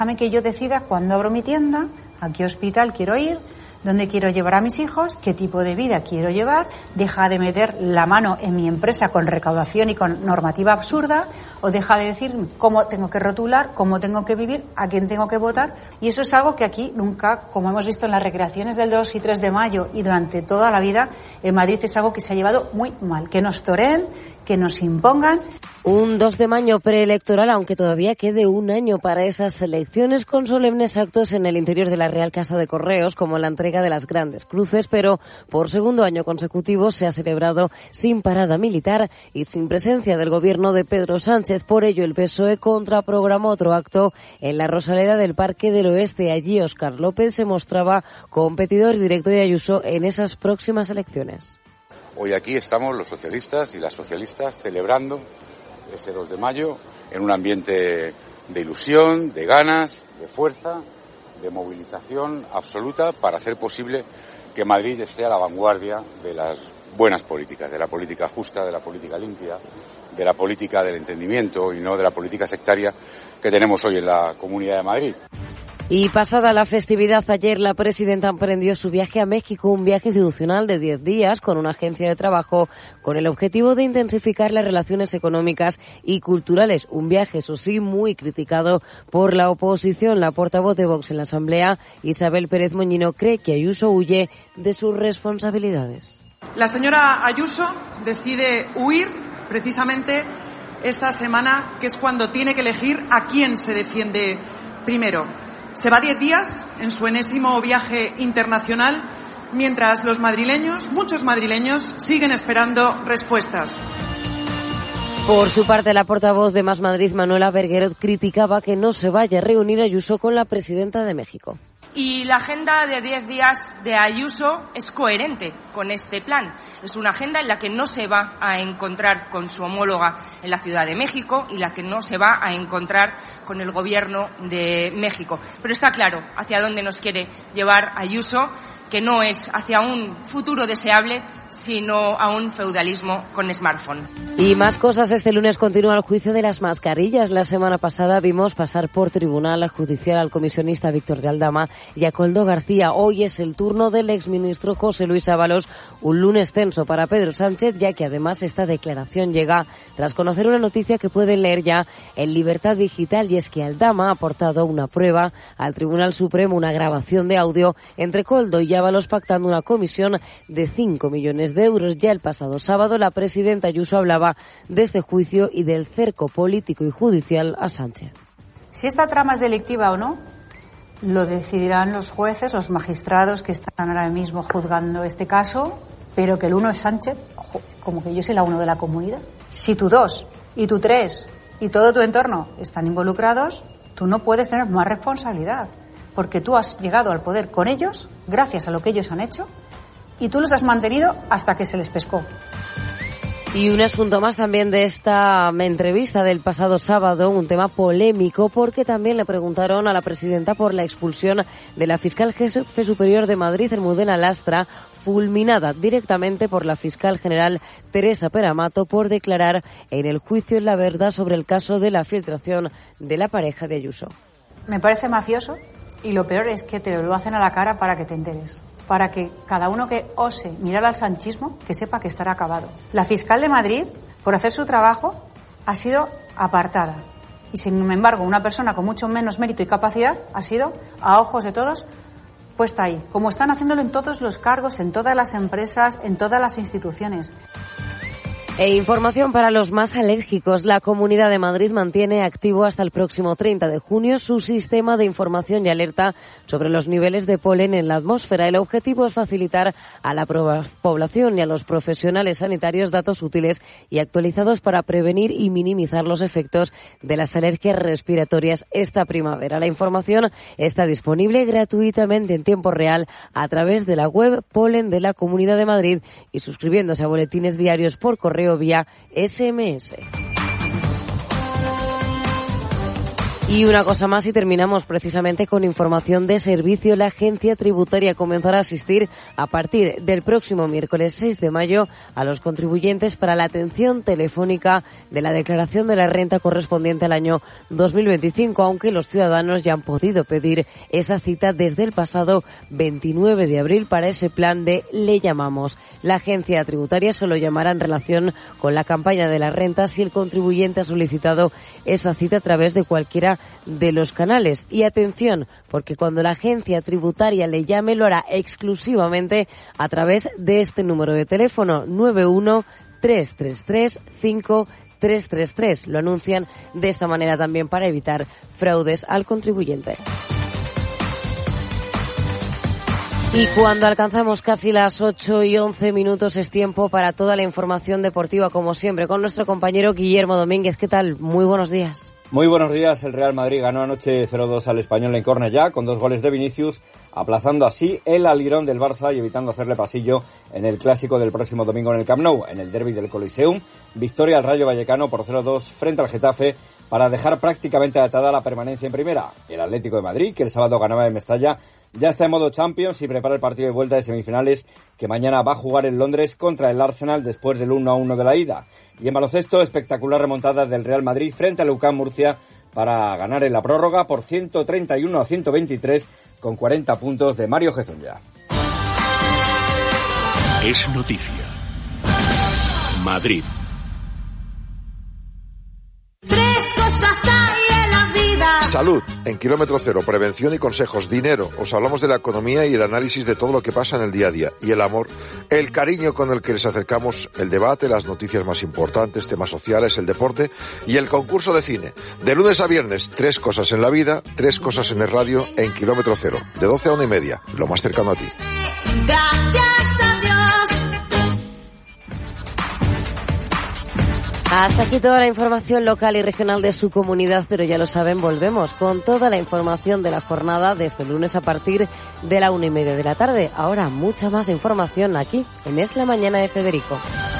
Déjame que yo decida cuándo abro mi tienda, a qué hospital quiero ir, dónde quiero llevar a mis hijos, qué tipo de vida quiero llevar. Deja de meter la mano en mi empresa con recaudación y con normativa absurda, o deja de decir cómo tengo que rotular, cómo tengo que vivir, a quién tengo que votar. Y eso es algo que aquí nunca, como hemos visto en las recreaciones del 2 y 3 de mayo y durante toda la vida, en Madrid es algo que se ha llevado muy mal. Que nos toreen, que nos impongan. Un 2 de mayo preelectoral, aunque todavía quede un año para esas elecciones, con solemnes actos en el interior de la Real Casa de Correos, como la entrega de las grandes cruces, pero por segundo año consecutivo se ha celebrado sin parada militar y sin presencia del gobierno de Pedro Sánchez. Por ello, el PSOE contraprogramó otro acto en la Rosaleda del Parque del Oeste. Allí, Óscar López se mostraba competidor directo de Ayuso en esas próximas elecciones. Hoy aquí estamos los socialistas y las socialistas celebrando ese 2 de mayo en un ambiente de ilusión, de ganas, de fuerza, de movilización absoluta para hacer posible que Madrid esté a la vanguardia de las buenas políticas, de la política justa, de la política limpia, de la política del entendimiento y no de la política sectaria que tenemos hoy en la Comunidad de Madrid. Y pasada la festividad, ayer la presidenta emprendió su viaje a México, un viaje institucional de 10 días con una agencia de trabajo con el objetivo de intensificar las relaciones económicas y culturales. Un viaje, eso sí, muy criticado por la oposición. La portavoz de Vox en la Asamblea, Isabel Pérez Moñino, cree que Ayuso huye de sus responsabilidades. La señora Ayuso decide huir precisamente esta semana, que es cuando tiene que elegir a quién se defiende primero. Se va 10 días en su enésimo viaje internacional, mientras los madrileños, muchos madrileños, siguen esperando respuestas. Por su parte, la portavoz de Más Madrid, Manuela Berguerot, criticaba que no se vaya a reunir Ayuso con la presidenta de México. Y la agenda de 10 días de Ayuso es coherente con este plan. Es una agenda en la que no se va a encontrar con su homóloga en la Ciudad de México y la que no se va a encontrar con el Gobierno de México. Pero está claro hacia dónde nos quiere llevar Ayuso, que no es hacia un futuro deseable, sino a un feudalismo con smartphone. Y más cosas. Este lunes continúa el juicio de las mascarillas. La semana pasada vimos pasar por tribunal judicial al comisionista Víctor de Aldama y a Koldo García. Hoy es el turno del exministro José Luis Ábalos. Un lunes tenso para Pedro Sánchez, ya que además esta declaración llega tras conocer una noticia que pueden leer ya en Libertad Digital, y es que Aldama ha aportado una prueba al Tribunal Supremo, una grabación de audio entre Koldo y Ábalos pactando una comisión de 5 millones de euros. Ya el pasado sábado la presidenta Ayuso hablaba de este juicio y del cerco político y judicial a Sánchez. Si esta trama es delictiva o no, lo decidirán los jueces, los magistrados que están ahora mismo juzgando este caso, pero que el uno es Sánchez, ojo, como que yo soy la uno de la comunidad. Si tu 2 y tu 3 y todo tu entorno están involucrados, tú no puedes tener más responsabilidad, porque tú has llegado al poder con ellos, gracias a lo que ellos han hecho, y tú los has mantenido hasta que se les pescó. Y un asunto más también de esta entrevista del pasado sábado, un tema polémico, porque también le preguntaron a la presidenta por la expulsión de la fiscal jefe superior de Madrid, Almudena Lastra, fulminada directamente por la fiscal general Teresa Peramato por declarar en el juicio en La Verdad sobre el caso de la filtración de la pareja de Ayuso. Me parece mafioso, y lo peor es que te lo hacen a la cara para que te enteres. Para que cada uno que ose mirar al sanchismo, que sepa que estará acabado. La fiscal de Madrid, por hacer su trabajo, ha sido apartada. Y sin embargo, una persona con mucho menos mérito y capacidad ha sido, a ojos de todos, puesta ahí. Como están haciéndolo en todos los cargos, en todas las empresas, en todas las instituciones. E información para los más alérgicos. La Comunidad de Madrid mantiene activo hasta el próximo 30 de junio su sistema de información y alerta sobre los niveles de polen en la atmósfera. El objetivo es facilitar a la población y a los profesionales sanitarios datos útiles y actualizados para prevenir y minimizar los efectos de las alergias respiratorias esta primavera. La información está disponible gratuitamente en tiempo real a través de la web Polen de la Comunidad de Madrid y suscribiéndose a boletines diarios por correo vía SMS. Y una cosa más y terminamos precisamente con información de servicio. La Agencia Tributaria comenzará a asistir a partir del próximo miércoles 6 de mayo a los contribuyentes para la atención telefónica de la declaración de la renta correspondiente al año 2025, aunque los ciudadanos ya han podido pedir esa cita desde el pasado 29 de abril para ese plan de Le Llamamos. La Agencia Tributaria solo llamará en relación con la campaña de la renta si el contribuyente ha solicitado esa cita a través de cualquiera de los canales. Y atención, porque cuando la Agencia Tributaria le llame lo hará exclusivamente a través de este número de teléfono 91-333-5333. Lo anuncian de esta manera también para evitar fraudes al contribuyente. Y cuando alcanzamos casi las 8:11 es tiempo para toda la información deportiva, como siempre, con nuestro compañero Guillermo Domínguez. ¿Qué tal? Muy buenos días. Muy buenos días. El Real Madrid ganó anoche 0-2 al Español en Cornellá con 2 goles de Vinicius, aplazando así el alirón del Barça y evitando hacerle pasillo en el clásico del próximo domingo en el Camp Nou. En el derbi del Coliseum, victoria al Rayo Vallecano por 0-2 frente al Getafe para dejar prácticamente atada la permanencia en primera. El Atlético de Madrid, que el sábado ganaba en Mestalla, ya está en modo Champions y prepara el partido de vuelta de semifinales que mañana va a jugar en Londres contra el Arsenal después del 1-1 de la ida. Y en baloncesto, espectacular remontada del Real Madrid frente al UCAM Murcia para ganar en la prórroga por 131-123 con 40 puntos de Mario Gezunya. Es noticia. Madrid. Salud, en Kilómetro Cero, prevención y consejos, dinero, os hablamos de la economía y el análisis de todo lo que pasa en el día a día, y el amor, el cariño con el que les acercamos el debate, las noticias más importantes, temas sociales, el deporte y el concurso de cine. De lunes a viernes, 3 cosas en la vida, 3 cosas en el radio, en Kilómetro Cero, de 12 a 1:30, lo más cercano a ti. Hasta aquí toda la información local y regional de su comunidad, pero ya lo saben, volvemos con toda la información de la jornada desde el lunes a partir de la 1:30 de la tarde. Ahora mucha más información aquí en Es la Mañana de Federico.